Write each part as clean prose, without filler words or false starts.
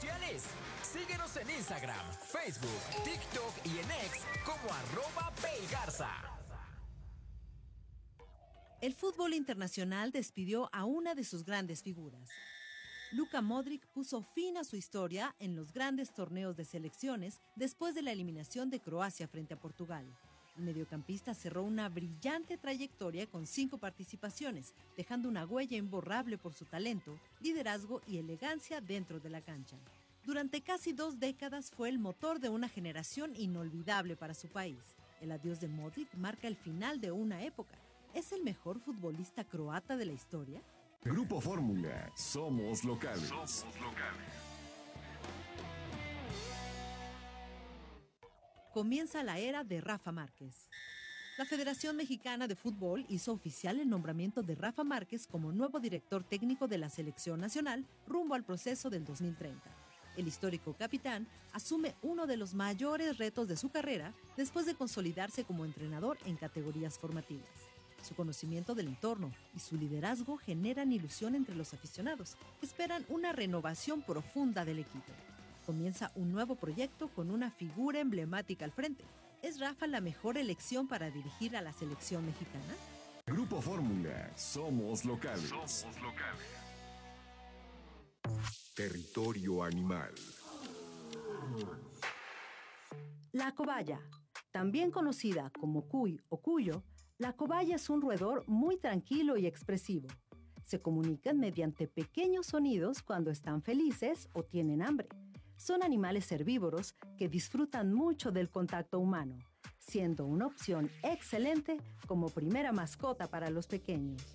sociales. Síguenos en Instagram, Facebook, TikTok y en X como @PayGarza. El fútbol internacional despidió a una de sus grandes figuras. Luka Modric puso fin a su historia en los grandes torneos de selecciones después de la eliminación de Croacia frente a Portugal. El mediocampista cerró una brillante trayectoria con 5 participaciones, dejando una huella imborrable por su talento, liderazgo y elegancia dentro de la cancha. Durante casi 2 décadas fue el motor de una generación inolvidable para su país. El adiós de Modric marca el final de una época. ¿Es el mejor futbolista croata de la historia? Grupo Fórmula, somos locales. Comienza la era de Rafa Márquez. La Federación Mexicana de Fútbol hizo oficial el nombramiento de Rafa Márquez como nuevo director técnico de la selección nacional rumbo al proceso del 2030. El histórico capitán asume uno de los mayores retos de su carrera después de consolidarse como entrenador en categorías formativas. Su conocimiento del entorno y su liderazgo generan ilusión entre los aficionados, que esperan una renovación profunda del equipo. Comienza un nuevo proyecto con una figura emblemática al frente. ¿Es Rafa la mejor elección para dirigir a la selección mexicana? Grupo Fórmula, somos locales. Territorio animal. La cobaya, también conocida como cuy o cuyo, la cobaya es un roedor muy tranquilo y expresivo. Se comunican mediante pequeños sonidos cuando están felices o tienen hambre. Son animales herbívoros que disfrutan mucho del contacto humano, siendo una opción excelente como primera mascota para los pequeños.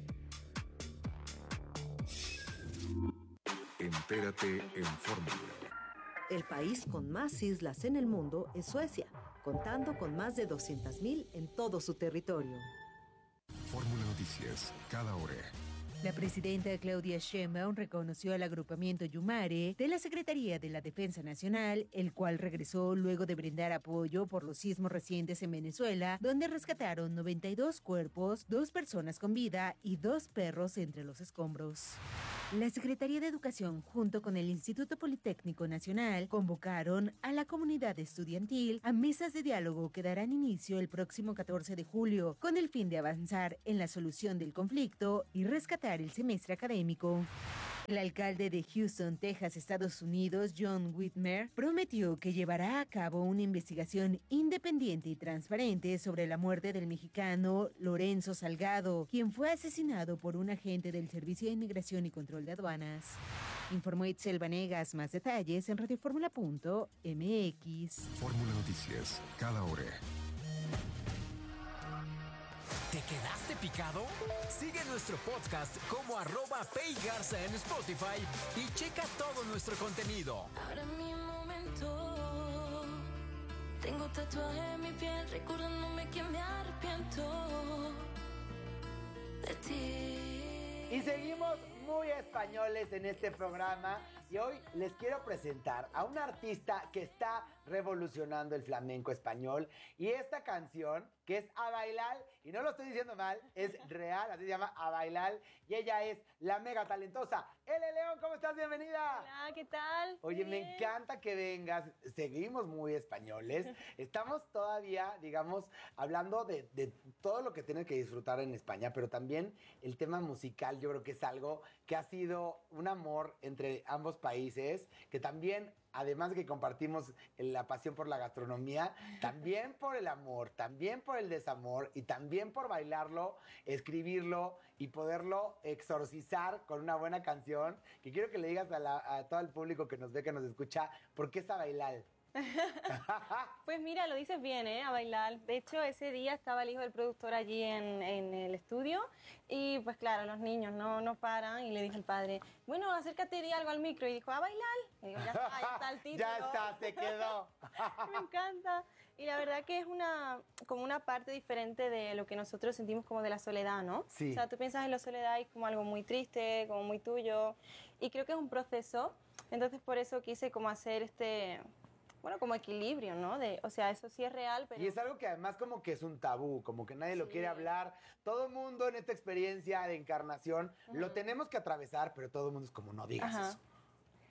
Entérate en Fórmula. El país con más islas en el mundo es Suecia, contando con más de 200,000 en todo su territorio. Fórmula Noticias, cada hora. La presidenta Claudia Sheinbaum reconoció al agrupamiento Yumare de la Secretaría de la Defensa Nacional, el cual regresó luego de brindar apoyo por los sismos recientes en Venezuela, donde rescataron 92 cuerpos, 2 personas con vida y 2 perros entre los escombros. La Secretaría de Educación, junto con el Instituto Politécnico Nacional, convocaron a la comunidad estudiantil a mesas de diálogo que darán inicio el próximo 14 de julio, con el fin de avanzar en la solución del conflicto y rescatar el semestre académico. El alcalde de Houston, Texas, Estados Unidos, John Whitmer, prometió que llevará a cabo una investigación independiente y transparente sobre la muerte del mexicano Lorenzo Salgado, quien fue asesinado por un agente del Servicio de Inmigración y Control de Aduanas. Informó Itzel Vanegas. Más detalles en radioformula.mx. Fórmula Noticias, cada hora. ¿Te quedaste picado? Sigue nuestro podcast como @PayGarza en Spotify y checa todo nuestro contenido. Ahora es mi momento. Tengo tatuaje en mi piel recordándome que me arrepiento de ti. Y seguimos muy españoles en este programa y hoy les quiero presentar a una artista que está revolucionando el flamenco español y esta canción que es A Bailar, y no lo estoy diciendo mal, es real, así se llama A Bailar y ella es la mega talentosa Ele León. ¿Cómo estás? Bienvenida. Hola, ¿qué tal? Oye, Bien. me encanta que vengas, seguimos muy españoles, estamos todavía, digamos, hablando de todo lo que tienes que disfrutar en España, pero también el tema musical yo creo que es algo que ha sido un amor entre ambos países, que también, además de que compartimos la pasión por la gastronomía, también por el amor, también por el desamor y también por bailarlo, escribirlo y poderlo exorcizar con una buena canción, que quiero que le digas a todo el público que nos ve, que nos escucha, ¿por qué es A Bailar? Pues mira, lo dices bien, A bailar. De hecho, ese día estaba el hijo del productor allí en el estudio y pues claro, los niños no paran y le dije al padre, bueno, acércate y di algo al micro y dijo, ¿a bailar? Y digo, ya está el título. Ya está, se quedó. Me encanta. Y la verdad que es como una parte diferente de lo que nosotros sentimos como de la soledad, ¿no? Sí. O sea, tú piensas en la soledad y como algo muy triste, como muy tuyo y creo que es un proceso. Entonces por eso quise como hacer como equilibrio, ¿no? O sea, eso sí es real, pero... Y es algo que además como que es un tabú, como que nadie lo quiere hablar. Todo el mundo en esta experiencia de encarnación lo tenemos que atravesar, pero todo el mundo es como, no digas eso.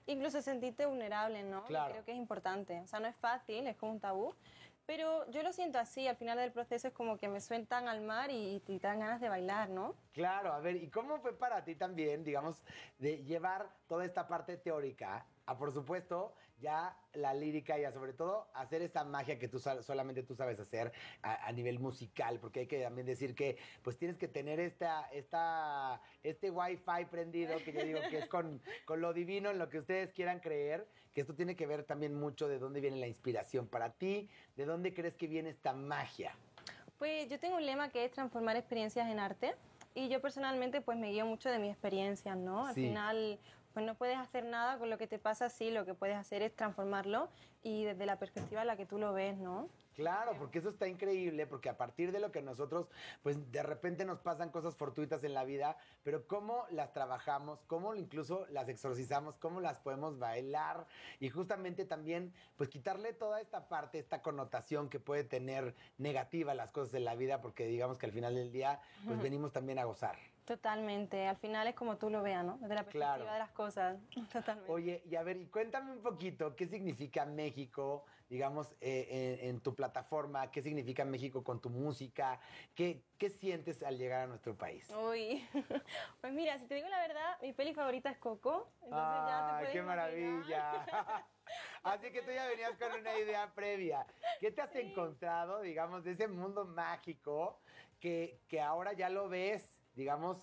incluso sentirte vulnerable, ¿no? Claro. Creo que es importante. O sea, no es fácil, es como un tabú. Pero yo lo siento así, al final del proceso es como que me sueltan al mar y te dan ganas de bailar, ¿no? Claro, a ver, ¿y cómo fue para ti también, digamos, de llevar toda esta parte teórica a, por supuesto, ya la lírica y a, sobre todo, hacer esta magia que solamente tú sabes hacer a nivel musical? Porque hay que también decir que, pues, tienes que tener este Wi-Fi prendido, que yo digo que es con lo divino, en lo que ustedes quieran creer, que esto tiene que ver también mucho de dónde viene la inspiración para ti, de dónde crees que viene esta magia. Pues yo tengo un lema que es transformar experiencias en arte y yo personalmente pues me guío mucho de mis experiencias, ¿no? Al Sí. final pues no puedes hacer nada con lo que te pasa así, lo que puedes hacer es transformarlo y desde la perspectiva en la que tú lo ves, ¿no? Claro, porque eso está increíble, porque a partir de lo que nosotros, pues de repente nos pasan cosas fortuitas en la vida, pero cómo las trabajamos, cómo incluso las exorcizamos, cómo las podemos bailar y justamente también, pues quitarle toda esta parte, esta connotación que puede tener negativa las cosas en la vida, porque digamos que al final del día, pues venimos también a gozar. Totalmente, al final es como tú lo veas, ¿no? Desde la perspectiva Claro. de las cosas, totalmente. Oye, y a ver, y cuéntame un poquito, ¿qué significa México, digamos, en tu plataforma? ¿Qué significa México con tu música? ¿Qué sientes al llegar a nuestro país? Uy, pues mira, si te digo la verdad, mi peli favorita es Coco, entonces ya te ¡Ay, puedes qué imaginar. maravilla! Así que tú ya venías con una idea previa. ¿Qué te has encontrado, digamos, de ese mundo mágico que ahora ya lo ves, digamos,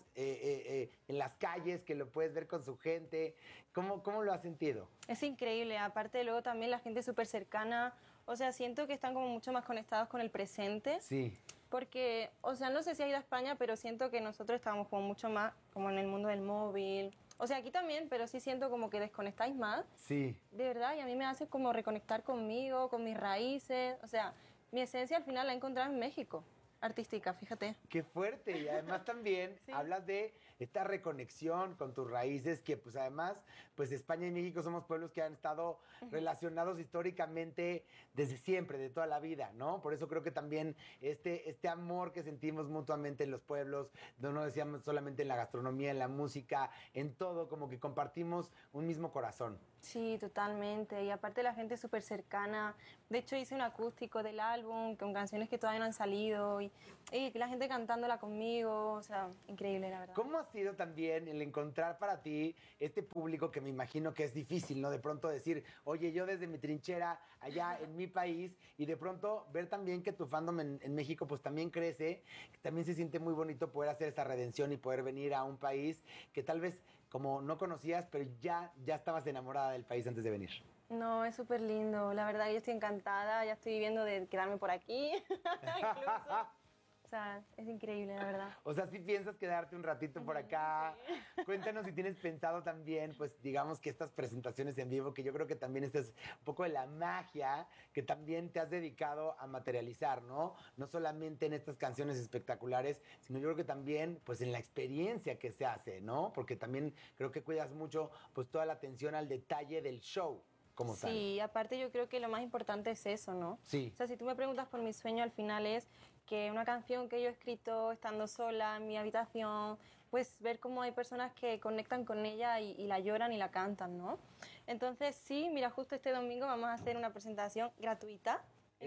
en las calles, que lo puedes ver con su gente? ¿Cómo lo has sentido? Es increíble, aparte luego también la gente súper cercana, o sea, siento que están como mucho más conectados con el presente. Sí. Porque, o sea, no sé si has ido a España, pero siento que nosotros estamos como mucho más como en el mundo del móvil. O sea, aquí también, pero sí siento como que desconectáis más. Sí. De verdad, y a mí me hace como reconectar conmigo, con mis raíces. O sea, mi esencia al final la he encontrado en México, artística, fíjate. Qué fuerte. Y además también Sí. hablas de esta reconexión con tus raíces, que pues además, pues España y México somos pueblos que han estado relacionados históricamente desde siempre, de toda la vida, ¿no? Por eso creo que también este amor que sentimos mutuamente en los pueblos, no decíamos solamente en la gastronomía, en la música, en todo, como que compartimos un mismo corazón. Sí, totalmente. Y aparte la gente es súper cercana. De hecho, hice un acústico del álbum con canciones que todavía no han salido y la gente cantándola conmigo. O sea, increíble, la verdad. ¿Cómo ha sido también el encontrar para ti este público que me imagino que es difícil, ¿no? De pronto decir, oye, yo desde mi trinchera allá en mi país, y de pronto ver también que tu fandom en México pues también crece, que también se siente muy bonito poder hacer esa redención y poder venir a un país que tal vez como no conocías, pero ya estabas enamorada del país antes de venir? No, es súper lindo. La verdad, yo estoy encantada. Ya estoy viviendo de quedarme por aquí. Incluso. O sea, es increíble, la verdad. O sea, si piensas quedarte un ratito por acá. Cuéntanos si tienes pensado también, pues digamos que estas presentaciones en vivo, que yo creo que también esta es un poco de la magia que también te has dedicado a materializar, ¿no? No solamente en estas canciones espectaculares, sino yo creo que también pues en la experiencia que se hace, ¿no? Porque también creo que cuidas mucho pues toda la atención al detalle del show como tal. Sí, aparte yo creo que lo más importante es eso, ¿no? Sí. O sea, si tú me preguntas por mi sueño, al final es que una canción que yo he escrito estando sola en mi habitación, pues ver cómo hay personas que conectan con ella y la lloran y la cantan, ¿no? Entonces, sí, mira, justo este domingo vamos a hacer una presentación gratuita.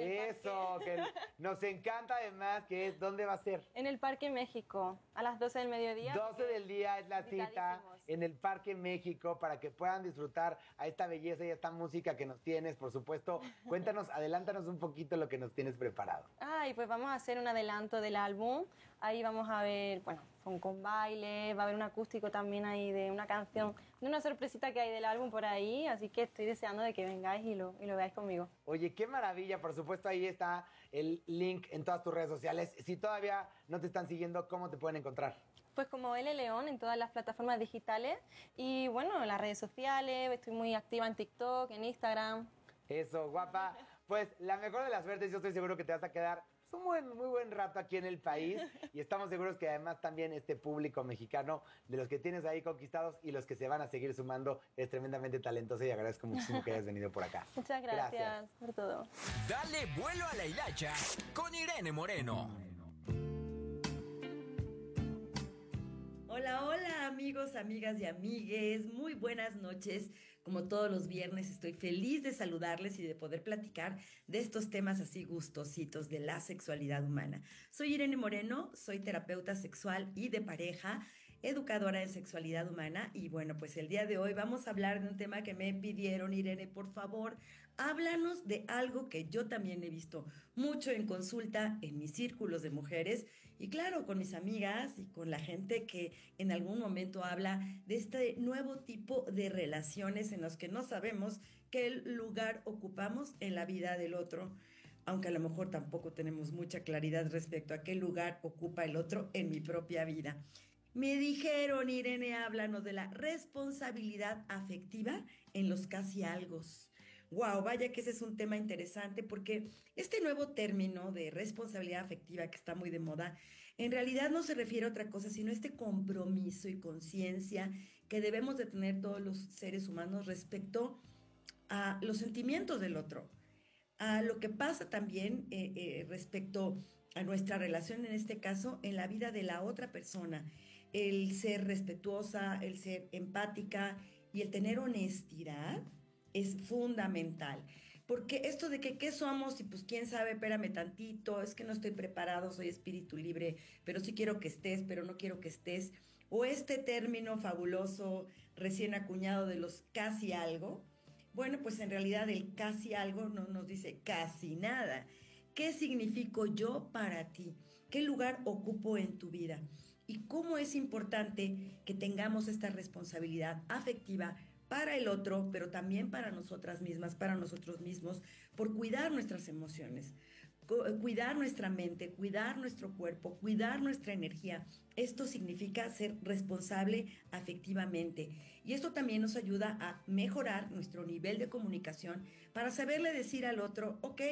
Eso, que nos encanta además, que es, ¿dónde va a ser? En el Parque México, a las 12 del mediodía. 12 del día es la cita Invitadísimos. en el Parque México para que puedan disfrutar a esta belleza y a esta música que nos tienes, por supuesto. Cuéntanos, adelántanos un poquito lo que nos tienes preparado. Y pues vamos a hacer un adelanto del álbum. Ahí vamos a ver, bueno, con baile, va a haber un acústico también ahí de una canción, de una sorpresita que hay del álbum por ahí, así que estoy deseando de que vengáis y lo veáis conmigo. Oye, qué maravilla, por supuesto ahí está el link en todas tus redes sociales. Si todavía no te están siguiendo, ¿cómo te pueden encontrar? Pues como L León en todas las plataformas digitales y bueno, en las redes sociales, estoy muy activa en TikTok, en Instagram. Eso, guapa. Pues la mejor de las suertes, yo estoy seguro que te vas a quedar un muy buen rato aquí en el país y estamos seguros que además también este público mexicano, de los que tienes ahí conquistados y los que se van a seguir sumando, es tremendamente talentoso y agradezco muchísimo que hayas venido por acá. Muchas gracias por todo. Dale vuelo a la hilacha con Irene Moreno. Hola, hola, amigos, amigas y amigues, muy buenas noches. Como todos los viernes estoy feliz de saludarles y de poder platicar de estos temas así gustositos de la sexualidad humana. Soy Irene Moreno, soy terapeuta sexual y de pareja, educadora en sexualidad humana y bueno, pues el día de hoy vamos a hablar de un tema que me pidieron. Irene, por favor, háblanos de algo que yo también he visto mucho en consulta en mis círculos de mujeres y claro, con mis amigas y con la gente que en algún momento habla de este nuevo tipo de relaciones en los que no sabemos qué lugar ocupamos en la vida del otro, aunque a lo mejor tampoco tenemos mucha claridad respecto a qué lugar ocupa el otro en mi propia vida. Me dijeron, Irene, háblanos de la responsabilidad afectiva en los casi algos. Wow, vaya que ese es un tema interesante porque este nuevo término de responsabilidad afectiva que está muy de moda, en realidad no se refiere a otra cosa, sino a este compromiso y conciencia que debemos de tener todos los seres humanos respecto a los sentimientos del otro, a lo que pasa también respecto a nuestra relación, en este caso, en la vida de la otra persona, el ser respetuosa, el ser empática y el tener honestidad es fundamental. Porque esto de que qué somos y pues quién sabe, espérame tantito, es que no estoy preparado, soy espíritu libre, pero sí quiero que estés, pero no quiero que estés. O este término fabuloso recién acuñado de los casi algo. Bueno, pues en realidad el casi algo no nos dice casi nada. ¿Qué significo yo para ti? ¿Qué lugar ocupo en tu vida? Y cómo es importante que tengamos esta responsabilidad afectiva para el otro, pero también para nosotras mismas, para nosotros mismos, por cuidar nuestras emociones, cuidar nuestra mente, cuidar nuestro cuerpo, cuidar nuestra energía. Esto significa ser responsable afectivamente. Y esto también nos ayuda a mejorar nuestro nivel de comunicación para saberle decir al otro, ok,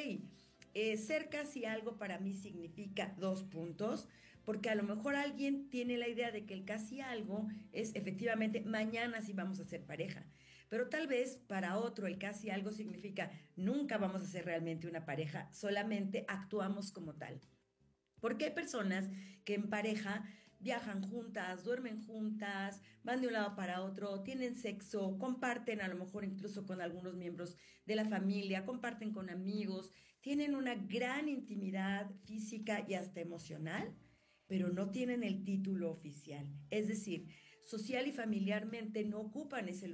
ser casi algo para mí significa 2 puntos, porque a lo mejor alguien tiene la idea de que el casi algo es efectivamente mañana sí vamos a ser pareja, pero tal vez para otro el casi algo significa nunca vamos a ser realmente una pareja, solamente actuamos como tal. Porque hay personas que en pareja viajan juntas, duermen juntas, van de un lado para otro, tienen sexo, comparten a lo mejor incluso con algunos miembros de la familia, comparten con amigos, tienen una gran intimidad física y hasta emocional, pero no tienen el título oficial. Es decir, social y familiarmente no ocupan ese lugar.